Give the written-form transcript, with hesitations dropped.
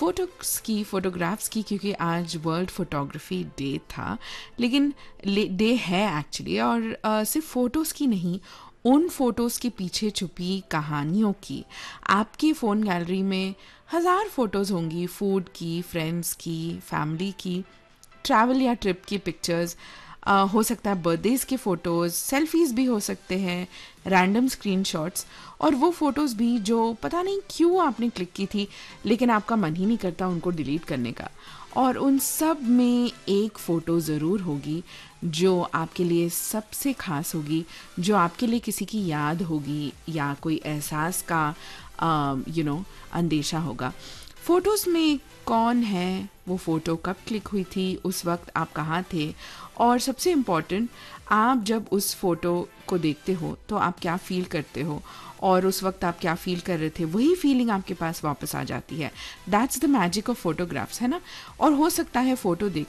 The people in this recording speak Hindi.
फ़ोटोग्राफ्स की, क्योंकि आज वर्ल्ड फ़ोटोग्राफ़ी डे था, लेकिन डे है एक्चुअली, और सिर्फ फ़ोटोज़ की नहीं, उन फ़ोटोज़ के पीछे छुपी कहानियों की। आपकी फ़ोन गैलरी में हज़ार फ़ोटोज़ होंगी, फूड की, फ्रेंड्स की, फैमिली की, ट्रैवल या ट्रिप की पिक्चर्स, हो सकता है बर्थडेज़ के फ़ोटोज़, सेल्फ़ीज़ भी हो सकते हैं, रैंडम स्क्रीनशॉट्स, और वो फ़ोटोज़ भी जो पता नहीं क्यों आपने क्लिक की थी, लेकिन आपका मन ही नहीं करता उनको डिलीट करने का। और उन सब में एक फ़ोटो ज़रूर होगी जो आपके लिए सबसे ख़ास होगी, जो आपके लिए किसी की याद होगी या कोई एहसास का अंदेशा होगा। फ़ोटोज़ में कौन है, वो फ़ोटो कब क्लिक हुई थी, उस वक्त आप कहाँ थे, और सबसे इम्पॉर्टेंट, आप जब उस फ़ोटो को देखते हो तो आप क्या फ़ील करते हो, और उस वक्त आप क्या फ़ील कर रहे थे, वही फीलिंग आपके पास वापस आ जाती है। That's the magic of photographs, है ना। और हो सकता है फ़ोटो देख